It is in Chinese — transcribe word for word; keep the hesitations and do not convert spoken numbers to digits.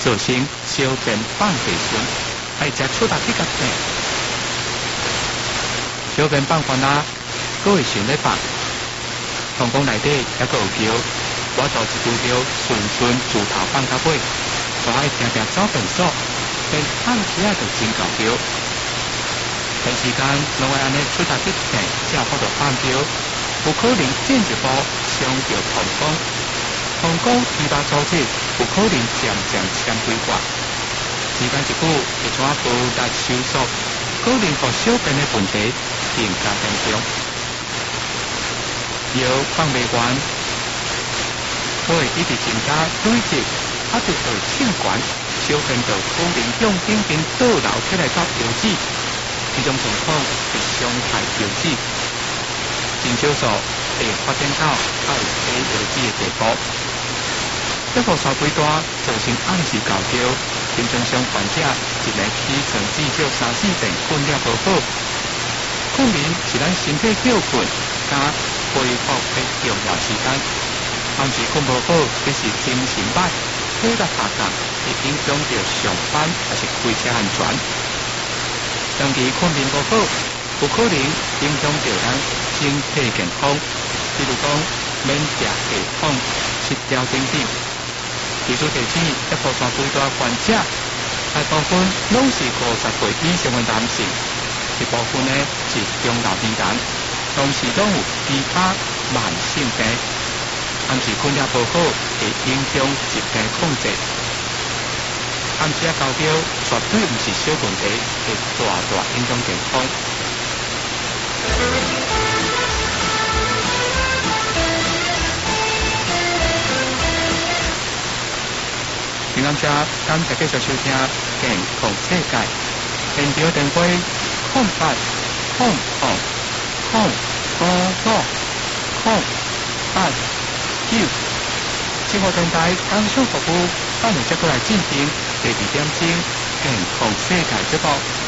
造成小便放地时，爱食出大去甲病。小便放完啦，佫会想咧放。皇宫内底还佫有桥，我做一支桥，顺顺自头放到尾，就爱定定走便所，便暗时啊就真够桥。长时间拢会安尼出大去病，才有法度放桥，有可能进一步伤到膀胱。膀胱疲乏组织有可能渐渐纤维化，时间一久会怎啊无力收缩，可能互小便的问题更加严重。药放未完，会一直增加累积，啊直到罄悬，小便就可能向顶边倒流起来到油脂，这种情况会伤害油脂，真少数会发展到爱低油脂的地步。一部沙肥大，造成暗时高潮，临床上患者一日起床至少三四遍困了无好。困眠是咱身体休困加恢复的重要时间。暗时困无好，即是精神歹、体力下降，会影响到上班还是开车安全。长期困眠无好，有可能影响到咱身体健康，比如讲免疫系统失调等等。技术提醒，一部三肥大患者，大部分拢是五十岁以上的男性，一部分呢是中老年人，同时拢有其他慢性病。暗时困了不好，会影响疾病控制。暗时啊高潮绝对不是小问题，会大大影响健康。听感谢，感谢继续收听《健康世界》。电表电话：空八空空空五五空八九。生活电台感谢服务，欢迎接过来进行第二点钟《健康世界》节目。